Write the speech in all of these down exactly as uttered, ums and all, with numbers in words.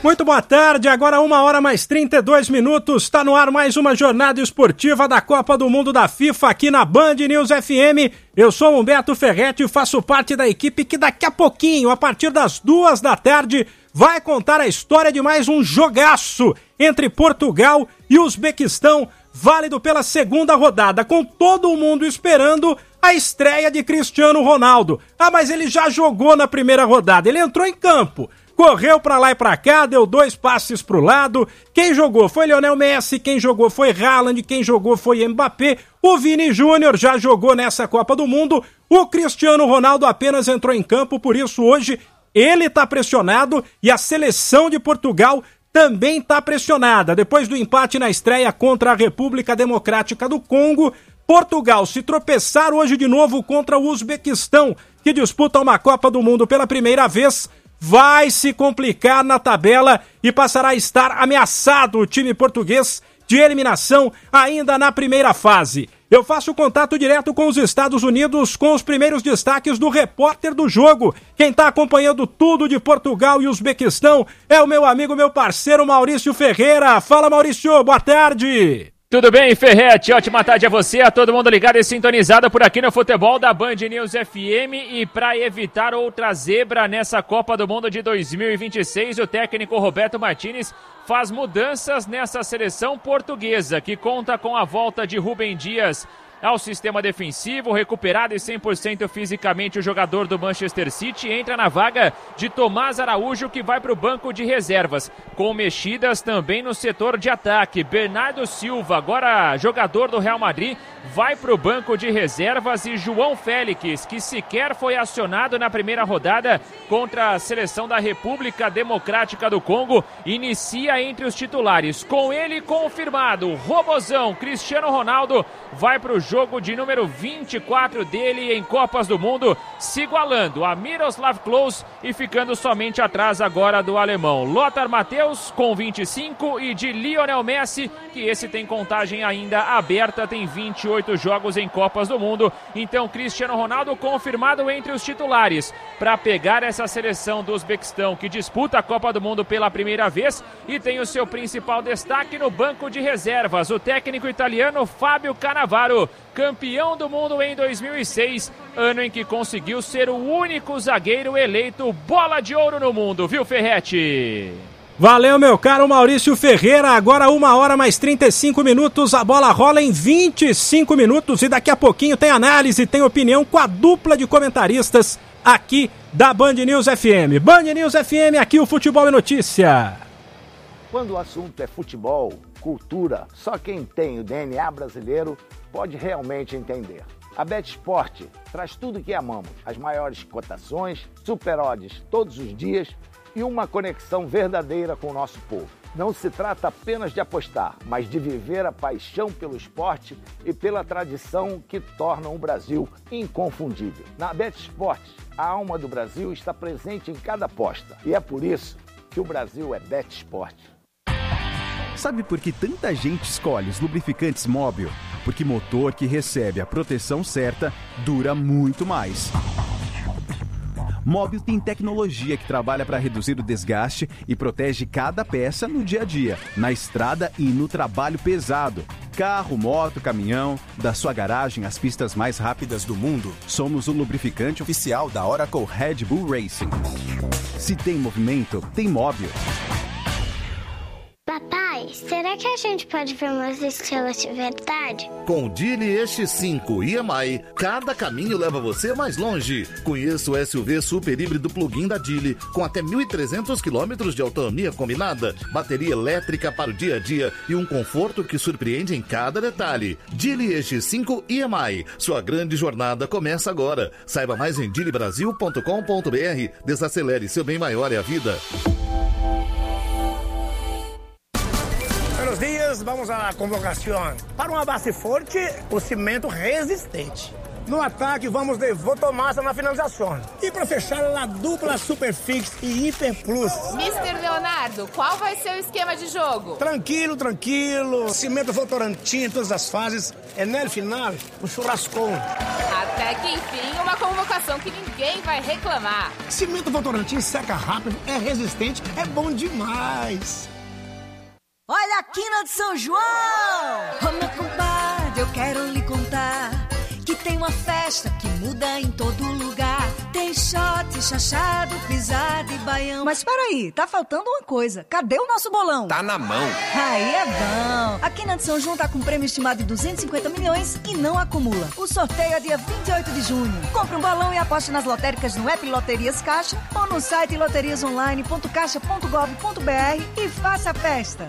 Muito boa tarde, agora uma hora mais trinta e dois minutos, está no ar mais uma jornada esportiva da Copa do Mundo da FIFA aqui na Band News F M. Eu sou Humberto Ferretti e faço parte da equipe que daqui a pouquinho, a partir das duas da tarde, vai contar a história de mais um jogaço entre Portugal e Uzbequistão, válido pela segunda rodada, com todo mundo esperando a estreia de Cristiano Ronaldo. Ah, mas ele já jogou na primeira rodada, ele entrou em campo. Correu pra lá e pra cá, deu dois passes pro lado. Quem jogou foi Lionel Messi, quem jogou foi Haaland, quem jogou foi Mbappé. O Vini Júnior já jogou nessa Copa do Mundo. O Cristiano Ronaldo apenas entrou em campo, por isso hoje ele tá pressionado e a seleção de Portugal também tá pressionada. Depois do empate na estreia contra a República Democrática do Congo, Portugal se tropeçar hoje de novo contra o Uzbequistão, que disputa uma Copa do Mundo pela primeira vez, vai se complicar na tabela e passará a estar ameaçado o time português de eliminação ainda na primeira fase. Eu faço contato direto com os Estados Unidos com os primeiros destaques do repórter do jogo. Quem está acompanhando tudo de Portugal e Uzbequistão é o meu amigo, meu parceiro Maurício Ferreira. Fala, Maurício, boa tarde. Tudo bem, Ferretti? Ótima tarde a você, a todo mundo ligado e sintonizado por aqui no futebol da Band News F M. E para evitar outra zebra nessa Copa do Mundo de dois mil e vinte e seis, o técnico Roberto Martínez faz mudanças nessa seleção portuguesa, que conta com a volta de Rúben Dias ao sistema defensivo, recuperado e cem por cento fisicamente. O jogador do Manchester City entra na vaga de Tomás Araújo, que vai para o banco de reservas, com mexidas também no setor de ataque. Bernardo Silva, agora jogador do Real Madrid, vai para o banco de reservas, e João Félix, que sequer foi acionado na primeira rodada contra a seleção da República Democrática do Congo, inicia entre os titulares. Com ele confirmado, o robozão Cristiano Ronaldo vai para o jogo de número vinte e quatro dele em Copas do Mundo, se igualando a Miroslav Klose e ficando somente atrás agora do alemão Lothar Matthäus com vinte e cinco e de Lionel Messi, que esse tem contagem ainda aberta, tem vinte e oito jogos em Copas do Mundo. Então Cristiano Ronaldo confirmado entre os titulares para pegar essa seleção do Uzbequistão, que disputa a Copa do Mundo pela primeira vez e tem o seu principal destaque no banco de reservas, o técnico italiano Fábio Cannavaro, campeão do mundo em dois mil e seis, ano em que conseguiu ser o único zagueiro eleito bola de ouro no mundo, viu, Ferretti? Valeu, meu caro Maurício Ferreira. Agora uma hora mais trinta e cinco minutos, a bola rola em vinte e cinco minutos e daqui a pouquinho tem análise, tem opinião com a dupla de comentaristas aqui da Band News F M. Band News F M, aqui o Futebol é Notícia. Quando o assunto é futebol, cultura, só quem tem o D N A brasileiro pode realmente entender. A BetSport traz tudo que amamos, as maiores cotações, super odds todos os dias e uma conexão verdadeira com o nosso povo. Não se trata apenas de apostar, mas de viver a paixão pelo esporte e pela tradição que tornam o Brasil inconfundível. Na BetSport, a alma do Brasil está presente em cada aposta e é por isso que o Brasil é BetSport. Sabe por que tanta gente escolhe os lubrificantes Móbil? Porque motor que recebe a proteção certa dura muito mais. Móbil tem tecnologia que trabalha para reduzir o desgaste e protege cada peça no dia a dia, na estrada e no trabalho pesado. Carro, moto, caminhão, da sua garagem às pistas mais rápidas do mundo, somos o lubrificante oficial da Oracle Red Bull Racing. Se tem movimento, tem Móbil. Papai, será que a gente pode ver umas estrelas de verdade? Com o Geely E X cinco e M I, cada caminho leva você mais longe. Conheça o S U V super híbrido plug-in da Geely, com até mil e trezentos quilômetros de autonomia combinada, bateria elétrica para o dia a dia e um conforto que surpreende em cada detalhe. Geely E X cinco e M I, sua grande jornada começa agora. Saiba mais em geely brasil ponto com ponto b r. Desacelere, seu bem maior é a vida. Buenos días, vamos à convocação. Para uma base forte, o cimento resistente. No ataque, vamos de Votomassa na finalização. E para fechar, a dupla Superfix e Hiper Plus. mister Leonardo, qual vai ser o esquema de jogo? Tranquilo, tranquilo. Cimento Votorantim em todas as fases. É no final, um churrascão. Até que enfim, uma convocação que ninguém vai reclamar. Cimento Votorantim seca rápido, é resistente, é bom demais. Olha a quina de São João! Ô meu compadre, eu quero lhe contar que tem uma festa que muda em todo lugar. Tem shot, chachado, pisada e baião. Mas peraí, tá faltando uma coisa. Cadê o nosso bolão? Tá na mão. Aí é bom. A Quina de São João tá com prêmio estimado de duzentos e cinquenta milhões e não acumula. O sorteio é dia vinte e oito de junho. Compre um bolão e aposte nas lotéricas no app Loterias Caixa ou no site loterias online ponto caixa ponto gov ponto br e faça a festa.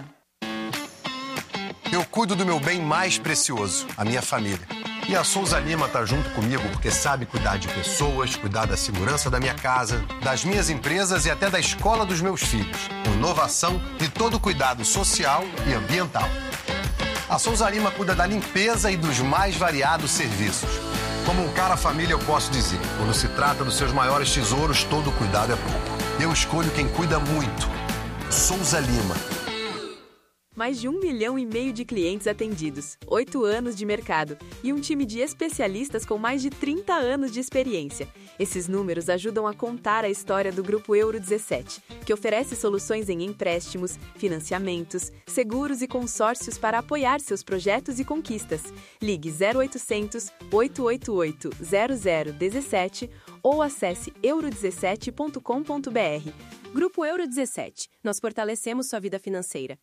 Eu cuido do meu bem mais precioso, a minha família. E a Souza Lima tá junto comigo porque sabe cuidar de pessoas, cuidar da segurança da minha casa, das minhas empresas e até da escola dos meus filhos. Com inovação e todo cuidado social e ambiental. A Souza Lima cuida da limpeza e dos mais variados serviços. Como um cara família, eu posso dizer, quando se trata dos seus maiores tesouros, todo cuidado é pouco. Eu escolho quem cuida muito. Souza Lima. Mais de um milhão e meio de clientes atendidos, oito anos de mercado e um time de especialistas com mais de trinta anos de experiência. Esses números ajudam a contar a história do Grupo Euro dezessete, que oferece soluções em empréstimos, financiamentos, seguros e consórcios para apoiar seus projetos e conquistas. Ligue zero oitocentos, oito oito oito, zero zero um sete ou acesse euro dezessete ponto com ponto br. Grupo Euro dezessete. Nós fortalecemos sua vida financeira.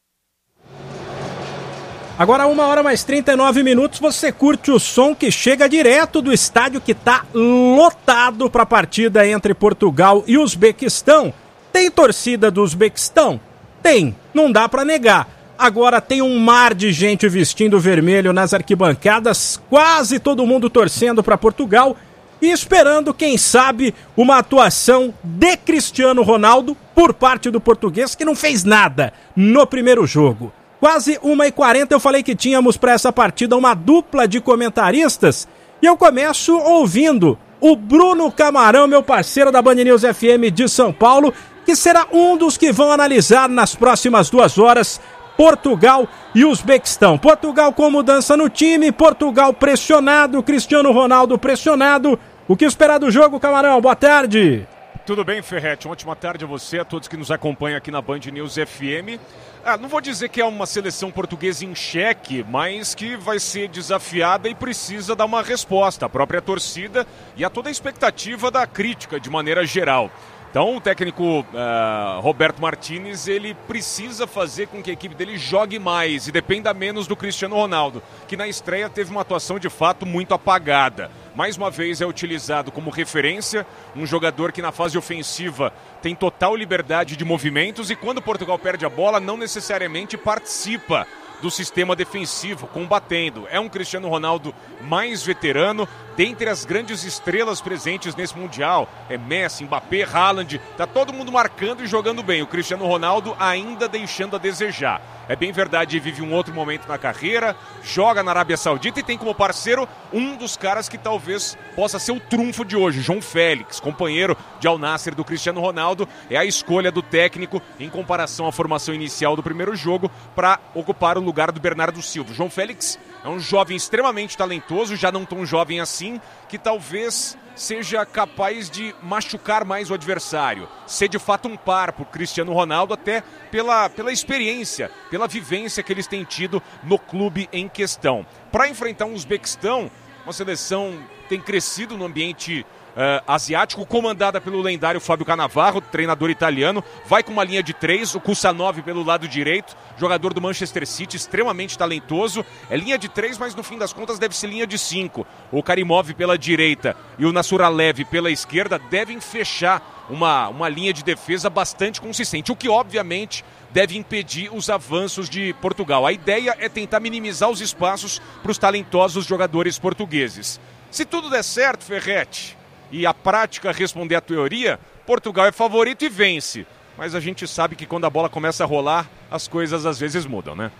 Agora, uma hora mais trinta e nove minutos, você curte o som que chega direto do estádio que está lotado para a partida entre Portugal e Uzbequistão. Tem torcida do Uzbequistão? Tem, não dá para negar. Agora tem um mar de gente vestindo vermelho nas arquibancadas, quase todo mundo torcendo para Portugal e esperando, quem sabe, uma atuação de Cristiano Ronaldo por parte do português, que não fez nada no primeiro jogo. Quase uma e quarenta eu falei que tínhamos para essa partida uma dupla de comentaristas e eu começo ouvindo o Bruno Camarão, meu parceiro da Band News F M de São Paulo, que será um dos que vão analisar nas próximas duas horas Portugal e Uzbequistão. Portugal com mudança no time, Portugal pressionado, Cristiano Ronaldo pressionado. O que esperar do jogo, Camarão? Boa tarde. Tudo bem, Ferretti? Uma ótima tarde a você, a todos que nos acompanham aqui na Band News F M. Ah, não vou dizer que é uma seleção portuguesa em xeque, mas que vai ser desafiada e precisa dar uma resposta à própria torcida e a toda a expectativa da crítica de maneira geral. Então o técnico uh, Roberto Martínez, ele precisa fazer com que a equipe dele jogue mais e dependa menos do Cristiano Ronaldo, que na estreia teve uma atuação de fato muito apagada. Mais uma vez é utilizado como referência, um jogador que na fase ofensiva tem total liberdade de movimentos e quando Portugal perde a bola não necessariamente participa do sistema defensivo, combatendo. É um Cristiano Ronaldo mais veterano, dentre as grandes estrelas presentes nesse Mundial. É Messi, Mbappé, Haaland, tá todo mundo marcando e jogando bem. O Cristiano Ronaldo ainda deixando a desejar. É bem verdade, vive um outro momento na carreira, joga na Arábia Saudita e tem como parceiro um dos caras que talvez possa ser o trunfo de hoje, João Félix, companheiro de Al Nassr do Cristiano Ronaldo. É a escolha do técnico em comparação à formação inicial do primeiro jogo para ocupar o lugar do Bernardo Silva. João Félix é um jovem extremamente talentoso, já não tão jovem assim, que talvez seja capaz de machucar mais o adversário, ser de fato um par por Cristiano Ronaldo, até pela, pela experiência, pela vivência que eles têm tido no clube em questão. Para enfrentar um Uzbequistão, uma seleção tem crescido no ambiente Uh, asiático, comandada pelo lendário Fábio Cannavaro, treinador italiano, vai com uma linha de três, o Kusanov pelo lado direito, jogador do Manchester City, extremamente talentoso, é linha de três, mas no fim das contas deve ser linha de cinco. O Karimov pela direita e o Nassuralev pela esquerda devem fechar uma, uma linha de defesa bastante consistente, o que obviamente deve impedir os avanços de Portugal. A ideia é tentar minimizar os espaços para os talentosos jogadores portugueses. Se tudo der certo, Ferretti, e a prática responder à teoria, Portugal é favorito e vence. Mas a gente sabe que quando a bola começa a rolar, as coisas às vezes mudam, né?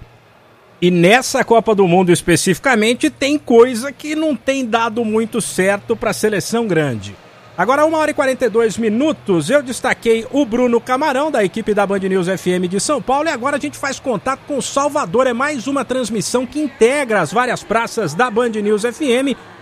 E nessa Copa do Mundo especificamente, tem coisa que não tem dado muito certo para a seleção grande. Agora, uma hora e quarenta e dois minutos, eu destaquei o Bruno Camarão, da equipe da Band News F M de São Paulo, e agora a gente faz contato com Salvador. É mais uma transmissão que integra as várias praças da Band News F M.